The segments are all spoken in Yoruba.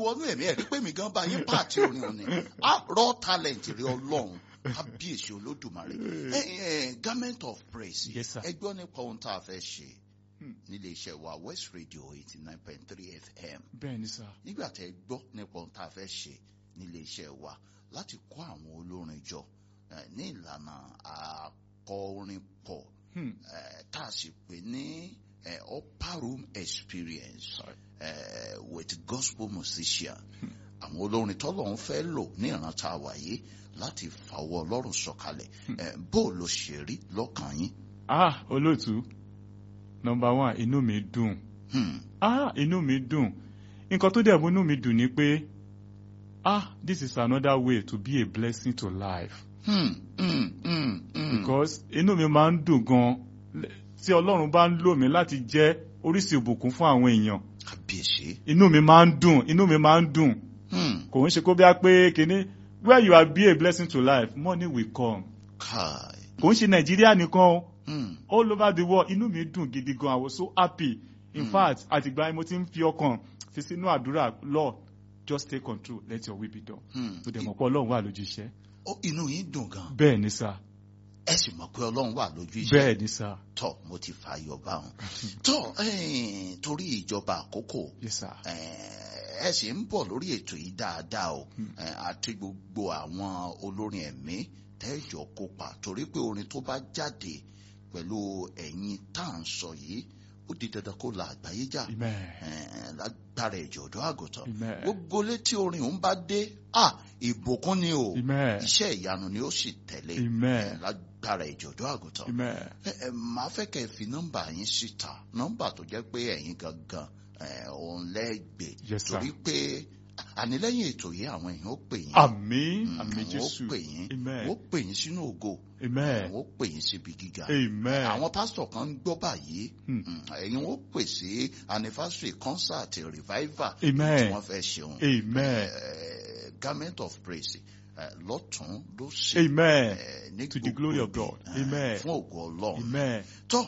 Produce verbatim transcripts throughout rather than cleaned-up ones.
wọnú ẹ̀mí ẹ̀ rí pé mi gan bá yín pààtì orin òní á raw talent rí ọlọ́run kábíyèsí olódùmarè garment of praise ẹ gbọ́ nípa ohun tá a fẹ́ ṣe nílé iṣẹ́ wa West Radio eighty nine point three F M. bẹ́ẹ̀ni sá. nígbà tẹ́ gbọ́ nípa ohun tá a fẹ́ ṣe nílé iṣẹ́ wa láti kọ́ àwọn olórin jọ ní ìlànà àkọrin pọ̀ tá a sì pè ní upper room experience uh, with gospel musician. àwọn olórin tọ́lọ́run fẹ́ lò ní ìrántá wáyé láti fàwọ́ ọlọ́run sọ̀kalẹ̀ bó ló ṣe rí lọ́kàn yín. ah olóòtú number one inú mi dùn. Hmm. ah inú mi dùn nǹkan tó dẹ̀ mú inú mi dùn ni pé ah this is another way to be a blessing to life. Hmm. Hmm. Hmm. Hmm. because inú mi máa ń dùn gan tí ọlọ́run bá ń lò mí láti jẹ́ oríṣi ìbùkún fún àwọn èèyàn. kábíyèsí. inú mi máa ń dùn inú mi máa ń dùn. Hmm. kò ń ṣe kó bí a pé kíní where you are be a blessing to life money will come. Kai. kò ń ṣe nàìjíríà nìkan o. Hmm. all over the world inú mi dùn gidi gan I was so happy in Hmm. fact àtìgbà mo ti ń fi ọkàn fi sínú àdúrà Lord just take control let your will be done. Hmm. tó dẹ̀ mọ̀ pé ọlọ́run wà lójú iṣẹ́. ó inú yín dùn gan. bẹ́ẹ̀ ni sá. ẹ sì mọ̀ pé ọlọ́run wà lójú iṣẹ́. bẹ́ẹ̀ ni sá. tọ́ mo ti fààyò bá wọn. tọ́ torí ìjọba àkókò. yes sir. ẹ sì ń bọ̀ lórí ètò yìí dáadáa o àti gbogbo àwọn olórin ẹ̀mí tẹ́jọ kópa torí pé orin tó bá jáde pẹ̀lú ẹ̀yin tá à ń sọ yìí ó di dandan kó la àgbáyé jà lágbára ẹ̀jẹ̀ ọ̀dọ́ àgùntàn gbogbo létí orin òun bá dé ìbùkún ni o iṣẹ́ ìyanu ni ó sì tẹ̀lé lágbára ẹ̀jẹ̀ ọ̀dọ́ àgùntàn màá fẹ́ kẹ́ ẹ fi nọ́mbà yín síta nọ́mbà tó jẹ́ pé ẹ̀yin gangan òun lẹ́gbẹ̀ẹ́ torí pé ànilẹ́yìn ètò yìí àwọn èèyàn ó pè yín. àmín àmín Jésù. wọ́n pè yín wọ́n pè yín sínú ògo. wọ́n pè yín síbi gíga. àwọn pásítọ̀ kan ń gbọ́ báyìí ẹ̀yin wọ́n pè sí anniversary concert revival tí wọ́n fẹ́ ṣeun. garment of praise lọ́tún ló ṣe. amen to the glory of God. amen fún ògo Ọlọ́run. amen tó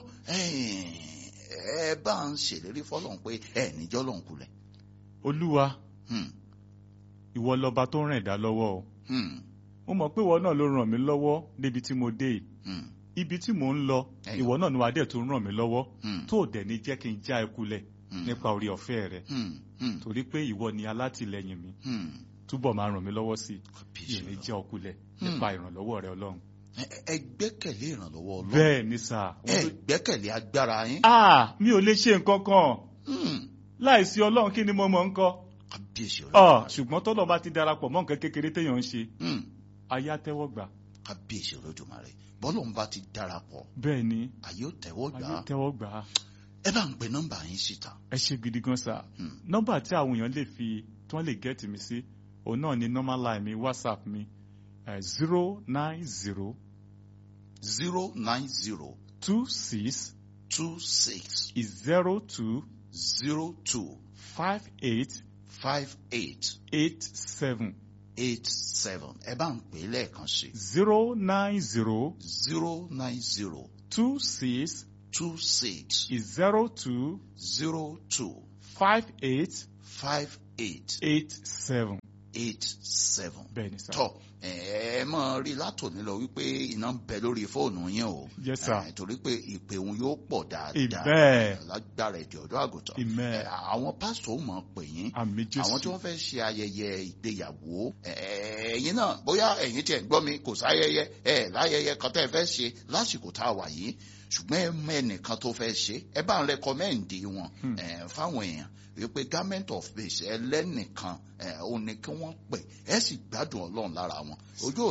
ẹ bá ń ṣèlérí fọ́lọ́run pé ẹ níjọ́ lọ́hùn kulẹ̀. Olúwa ìwọ lọba tó ràn ẹ̀dá lọ́wọ́ o mo mọ̀ pé ìwọ náà ló ràn mí lọ́wọ́ débi tí mo dé ibi tí mò ń lọ ìwọ náà ni wàá dẹ̀ tó ràn mí lọ́wọ́ tó dẹ̀ ní jẹ́ kí n já ẹ kulẹ̀ nípa orí ọ̀fẹ́ rẹ torí pé ìwọ ni alátìlẹ́yìn mi túbọ̀ máa ràn mí lọ́wọ́ sí i yìí ní jẹ́ ọ kulẹ̀ nípa ìrànlọ́wọ́ rẹ Ọlọ́run. ẹ gbẹ́kẹ̀lé ìrànlọ́wọ́ Ọlọ́run. bẹ́ẹ̀ ni sà. ẹ gbẹ́kẹ̀lé agbára yín. ah mi ò lè ṣe nǹkan kan láìsí Ọlọ́run kí ni mo mọ̀ ń kọ́. kábíyèsí Ọlọ́run. ṣùgbọ́n tọ́lọ́ bá ti darapọ̀ mọ́ nǹkan kékeré téèyàn ń ṣe ayé á tẹ́wọ́ gbà. kábíyèsí Olódùmarè bọ́lọ́run bá ti darapọ̀. bẹ́ẹ̀ ni ayé ó tẹ́wọ́ gbà. ayé tẹ́wọ́ gbà. ẹ bá ń pe nọ́mbà yín síta. ẹ ṣe gidi gan sa nọ́mbà tí àwọn èèyàn lè fi tí wọ́n lè gẹ́ẹ̀tì mi sí òun náà ni normal line mi WhatsApp mi zero nine zero. zero nine zero. two six. two six. zero two. zero two. five eight. five eight. eight seven. eight seven. ẹ bá ń pè é lẹ́ẹ̀kan sí. zero nine zero. zero nine zero. two six. two six. zero two. zero two. five eight. five eight. eight seven. eight seven. bẹ́ẹ̀ni sá. tọ́ ẹ mọ̀ rí látòní lọ wípé iná ń bẹ lórí fóònù yẹn o. yes sir. torí pé ìpè òun yóò pọ̀ dáadáa. ìbẹ́ẹ̀. lágbára ẹ̀jẹ̀ ọ̀dọ́ àgùntàn. ìmẹ́. àwọn pásítọ̀ ó mọ̀ pè yín. àmì Jésù. àwọn tí wọ́n fẹ́ ṣe ayẹyẹ ìgbéyàwó. ẹ̀yin náà bóyá ẹ̀yin tiẹ̀ ń gbọ́ mi kò sáyẹyẹ ẹ̀ láyẹyẹ kan tẹ́ ẹ fẹ́ ṣe lásìkò tá a wà yìí ṣùgbọ́n ẹ mọ ẹnìkan tó fẹ́ ṣe ẹ bá ń rẹkọmẹ́ǹdì wọn fáwọn èèyàn wípé garment of praise ẹlẹ́nìkan òun ni kí wọ́n pè ẹ sì gbádùn Ọlọ́run lára wọn ojú